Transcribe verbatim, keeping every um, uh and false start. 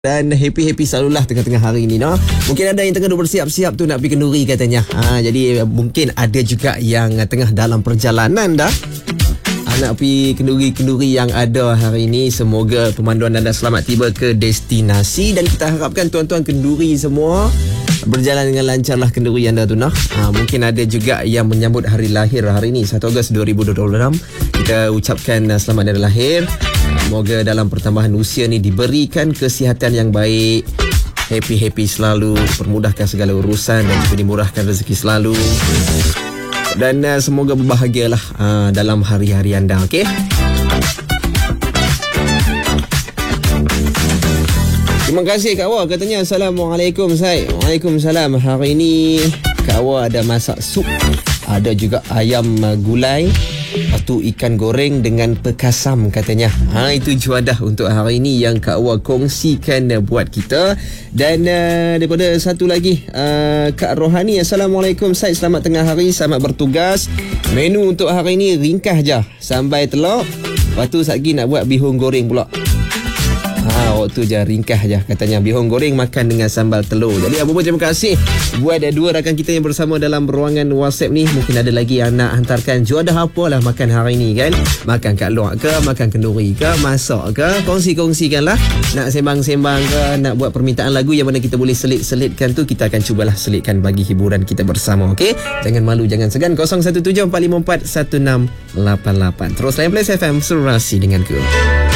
Dan happy-happy selalulah tengah-tengah hari ni, no? Mungkin ada yang tengah bersiap-siap tu nak pergi kenduri katanya. Ha, jadi mungkin ada juga yang tengah dalam perjalanan dah. Ha, nak pergi kenduri-kenduri yang ada hari ini. Semoga pemanduan anda selamat tiba ke destinasi. Dan kita harapkan tuan-tuan kenduri semua berjalan dengan lancar lah kenduri anda tu, nah. Ha, mungkin ada juga yang menyambut hari lahir hari ini, satu Ogos dua ribu dua puluh enam. Kita ucapkan uh, selamat hari lahir. Semoga dalam pertambahan usia ni diberikan kesihatan yang baik, happy-happy selalu, permudahkan segala urusan dan juga dimurahkan rezeki selalu. Dan uh, semoga berbahagialah uh, dalam hari-hari anda, okey? Terima kasih Kak Wah, katanya Assalamualaikum Sai. Waalaikumsalam. Hari ini Kak Wah ada masak sup, ada juga ayam uh, gulai, lepas tu ikan goreng dengan pekasam katanya. Ha, itu juadah untuk hari ini yang Kak Wah kongsikan uh, buat kita. Dan uh, daripada satu lagi uh, Kak Rohani, Assalamualaikum Sai, selamat tengah hari, selamat bertugas. Menu untuk hari ini ringkas je, sambal telur, lepas tu satgi nak buat bihun goreng pula. Ha, waktu je ringkas je katanya, bihun goreng makan dengan sambal telur. Jadi apa pun terima kasih buat dua rakan kita yang bersama dalam ruangan WhatsApp ni. Mungkin ada lagi yang nak hantarkan juadah apalah makan hari ni kan. Makan kat luar ke, makan kenduri ke, masak ke, kongsi-kongsikan lah. Nak sembang-sembang ke, nak buat permintaan lagu yang mana kita boleh selit-selitkan tu, kita akan cubalah selitkan bagi hiburan kita bersama, okey? Jangan malu, jangan segan. Kosong satu tujuh empat lima empat satu enam lapan lapan. Terus layan Plus F M, Surasi denganku.